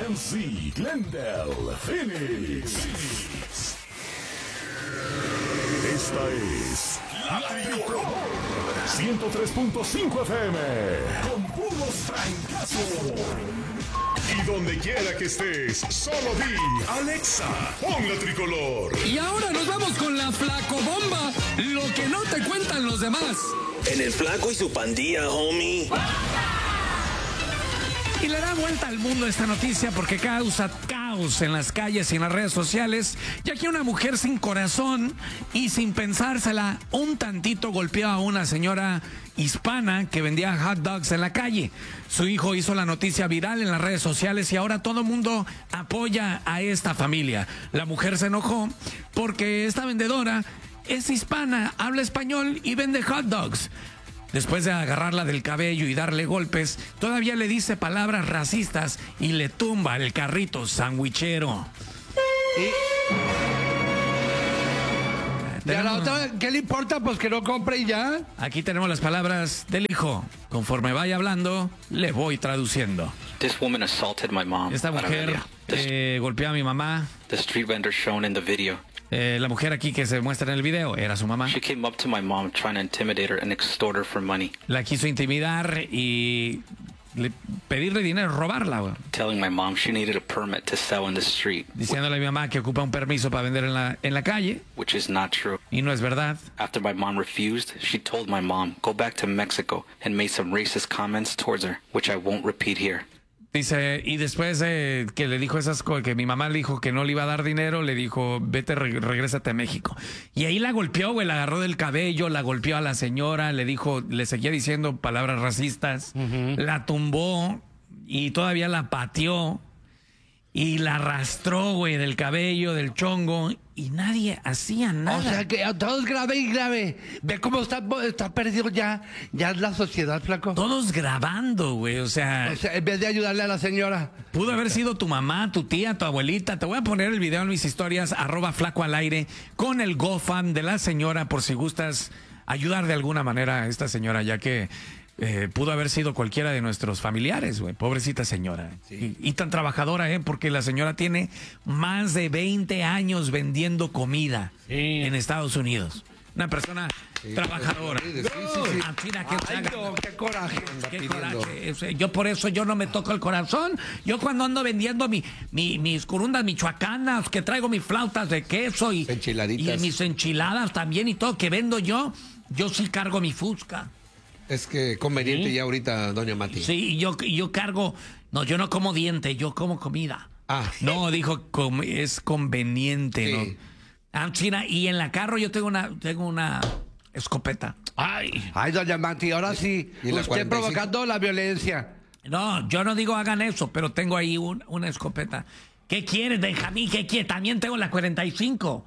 GNC, Glendale, Phoenix. Esta es La Tricolor 103.5 FM con puros trancazos. Y donde quiera que estés, solo di Alexa, pon La Tricolor. Y ahora nos vamos con la Flacobomba, lo que no te cuentan los demás. En el Flaco y su pandilla, homie. Y le da vuelta al mundo esta noticia porque causa caos en las calles y en las redes sociales, ya que una mujer sin corazón y sin pensársela un tantito golpeó a una señora hispana que vendía hot dogs en la calle. Su hijo hizo la noticia viral en las redes sociales y ahora todo el mundo apoya a esta familia. La mujer se enojó porque esta vendedora es hispana, habla español y vende hot dogs. Después de agarrarla del cabello y darle golpes, todavía le dice palabras racistas y le tumba el carrito sandwichero. ¿Y a la otra qué le importa? Pues que no compre y ya. Aquí tenemos las palabras del hijo. Conforme vaya hablando, le voy traduciendo. This woman assaulted my mom. Esta mujer golpeó a mi mamá. The street vendor shown in the video. La mujer aquí que se muestra en el video era su mamá. She came up to my mom trying to intimidate her and extort her for money. La quiso intimidar y pedirle dinero, robarla, güey. Telling my mom she needed a permit to sell in the street. Diciéndole a mi mamá que ocupa un permiso para vender en la calle. Which is not true. Y no es verdad. After my mom refused, she told my mom go back to Mexico and made some racist comments towards her, which I won't repeat here. Dice, y después que le dijo esas cosas, que mi mamá le dijo que no le iba a dar dinero, le dijo, vete, regrésate a México. Y ahí la golpeó, güey, la agarró del cabello, la golpeó a la señora, le dijo, le seguía diciendo palabras racistas, la tumbó y todavía la pateó y la arrastró, güey, del cabello, del chongo, y nadie hacía nada. O sea que todo es grave y grave. Ve cómo está perdido ya la sociedad, Flaco. Todos grabando, güey, o sea, en vez de ayudarle a la señora. Pudo haber sido tu mamá, tu tía, tu abuelita. Te voy a poner el video en mis historias, @flacoalaire, con el GoFund de la señora, por si gustas ayudar de alguna manera a esta señora, ya que pudo haber sido cualquiera de nuestros familiares, güey. Pobrecita señora. Sí. Y tan trabajadora, porque la señora tiene más de 20 años vendiendo comida en Estados Unidos. Una persona trabajadora. Qué coraje. Qué coraje. Yo por eso yo no me toco el corazón. Yo cuando ando vendiendo mis corundas michoacanas, que traigo mis flautas de queso y mis enchiladas también y todo que vendo yo sí cargo mi fusca. Es que conveniente ya ahorita, doña Mati. Sí, y yo cargo. No, yo no como diente, yo como comida. Ah. No, dijo, es conveniente, sí. ¿No? China, y en la carro yo tengo una escopeta. Ay, doña Mati, ahora sí. Usted provocando la violencia. No, yo no digo hagan eso, pero tengo ahí una escopeta. ¿Qué quieres, Benjamín? ¿Qué quieres? También tengo la 45.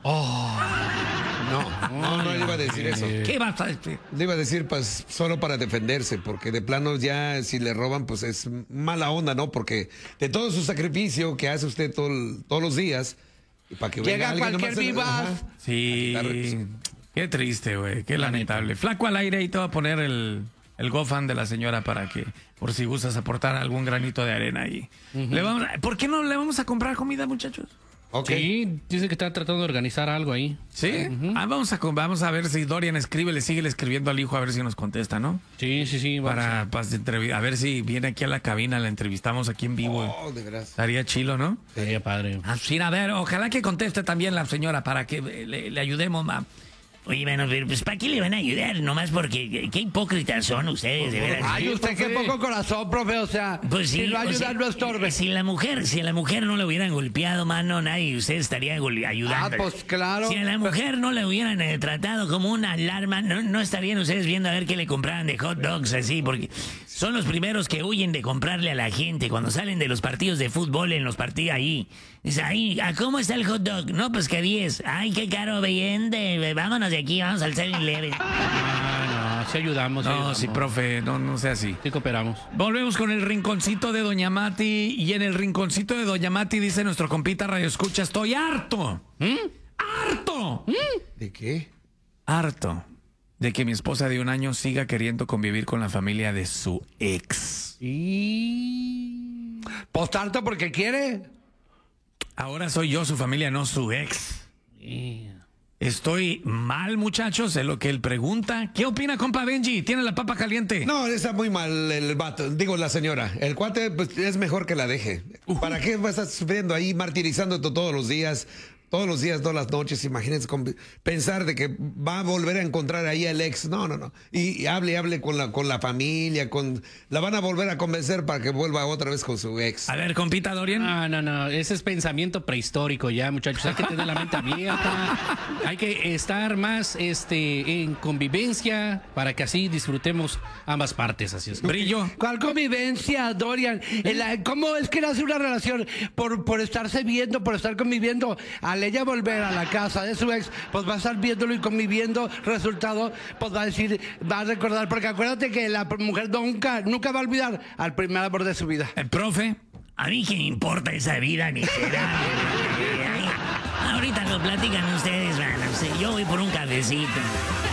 No le iba a decir eso. ¿Qué vas a decir? Le iba a decir, pues, solo para defenderse, porque de plano ya si le roban, pues es mala onda, ¿no? Porque de todo su sacrificio que hace usted todos los días, y para que llega cualquier vivaz. Sí, qué triste, güey, qué lamentable. Flaco al aire, y te voy a poner el GoFund de la señora para que, por si gustas aportar algún granito de arena ahí. ¿Por qué no le vamos a comprar comida, muchachos? Okay. Sí, dice que está tratando de organizar algo ahí. ¿Sí? Vamos a ver si Dorian le sigue escribiendo al hijo a ver si nos contesta, ¿no? Sí. Para a ver si viene aquí a la cabina, la entrevistamos aquí en vivo. De veras. Estaría chilo, ¿no? Sería padre. Sí, a ver, ojalá que conteste también la señora para que le ayudemos, ma. Oye, bueno, pues ¿para qué le van a ayudar? Nomás porque qué hipócritas son ustedes, de veras. Ay, usted qué poco corazón, profe, o sea, pues sí, si lo ayudan no estorbe. Si la mujer no le hubieran golpeado, mano, nadie de ustedes estaría ayudando. Pues claro. Si a la mujer no le hubieran tratado como una alarma, no estarían ustedes viendo a ver qué le compraban de hot dogs así, porque son los primeros que huyen de comprarle a la gente cuando salen de los partidos de fútbol en los partidos ahí. Dice, ay, ¿cómo está el hot dog? No, pues que 10. Ay, qué caro, vende. Vámonos de aquí, vamos al 7-Eleven. No, sí ayudamos. No, sí, profe, no sea así. Sí cooperamos. Volvemos con el rinconcito de Doña Mati. Y en el rinconcito de Doña Mati dice nuestro compita Radio Escucha, estoy harto. ¡Harto! ¿De qué? Harto de que mi esposa de 1 año siga queriendo convivir con la familia de su ex. Pues tanto porque quiere. Ahora soy yo, su familia, no su ex. Estoy mal, muchachos, de lo que él pregunta. ¿Qué opina, compa Benji? ¿Tiene la papa caliente? No, está muy mal el vato, digo la señora. El cuate pues, es mejor que la deje. ¿Para qué va a estar sufriendo ahí, martirizándote todos los días? Todas las noches, imagínense pensar de que va a volver a encontrar ahí al ex. No. Y hable con la familia, la van a volver a convencer para que vuelva otra vez con su ex. A ver, compita Dorian. No. Ese es pensamiento prehistórico ya, muchachos. Hay que tener la mente abierta. Hay que estar más en convivencia para que así disfrutemos ambas partes. Así es. Brillo. ¿Cuál convivencia, Dorian? ¿Cómo es que nace una relación? Por estarse viendo, por estar conviviendo. Al ella volver a la casa de su ex, pues va a estar viéndolo y conviviendo. Resultado, pues va a decir, va a recordar, porque acuérdate que la mujer nunca va a olvidar al primer amor de su vida. Profe. A mí qué me importa esa vida miserable. Ahorita lo platican ustedes, man. Yo voy por un cafecito.